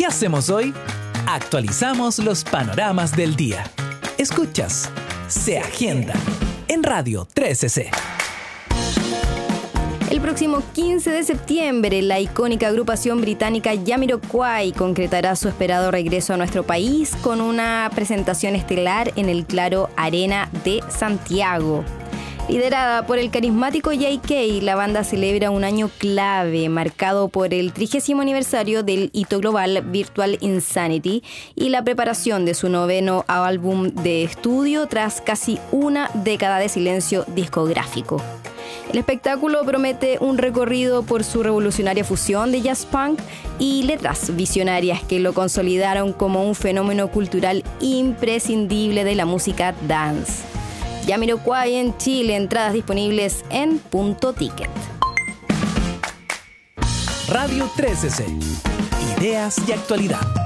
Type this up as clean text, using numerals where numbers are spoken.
¿Qué hacemos hoy? Actualizamos los panoramas del día. Escuchas Se Agenda en Radio 13C. El próximo 15 de septiembre, la icónica agrupación británica Jamiroquai concretará su esperado regreso a nuestro país con una presentación estelar en el Claro Arena de Santiago. Liderada por el carismático J.K., la banda celebra un año clave marcado por el 30º aniversario del hito global Virtual Insanity y la preparación de su 9º álbum de estudio tras casi una década de silencio discográfico. El espectáculo promete un recorrido por su revolucionaria fusión de jazz punk y letras visionarias que lo consolidaron como un fenómeno cultural imprescindible de la música dance. Jamiroquai en Chile, entradas disponibles en Punto Ticket. Radio 13C. Ideas y actualidad.